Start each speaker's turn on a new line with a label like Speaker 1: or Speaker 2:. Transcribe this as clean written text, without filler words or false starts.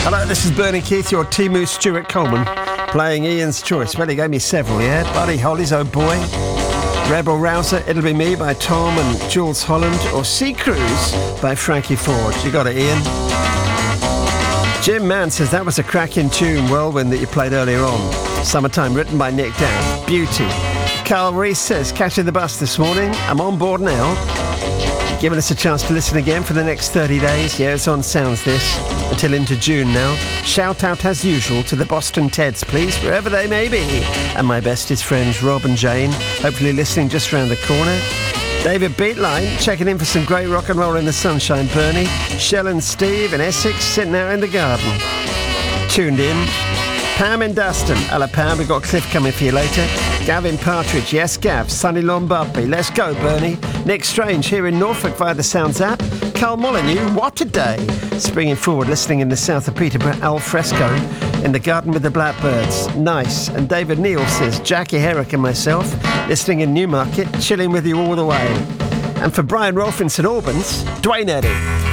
Speaker 1: Hello, this is Bernie Keith, your Timu Stuart Coleman, playing Ian's Choice. Well, he gave me several, yeah? Buddy Holly's Oh Boy, Rebel Rouser, It'll Be Me by Tom and Jules Holland, or Sea Cruise by Frankie Ford. You got it, Ian? Jim Mann says that was a cracking tune, Whirlwind, that you played earlier on. Summertime, written by Nick Down. Beauty. Carl Reese says, catching the bus this morning. I'm on board now. Giving us a chance to listen again for the next 30 days. Yeah, it's on Sounds This until into June now. Shout out as usual to the Boston Teds, please, wherever they may be. And my bestest friends, Rob and Jane, hopefully listening just round the corner. David Beatline, checking in for some great rock and roll in the sunshine, Bernie. Shell and Steve in Essex, sitting out in the garden. Tuned in. Pam in Dustin. Hello, Pam, we've got Cliff coming for you later. Gavin Partridge, yes, Gav. Sonny Lombardi, let's go, Bernie. Nick Strange here in Norfolk via the Sounds app. Carl Molyneux, what a day. Springing forward, listening in the south of Peterborough, al fresco, in the garden with the blackbirds. Nice. And David Neal says, Jackie Herrick and myself, listening in Newmarket, chilling with you all the way. And for Brian Rolfe in St Albans, Dwayne Eddy.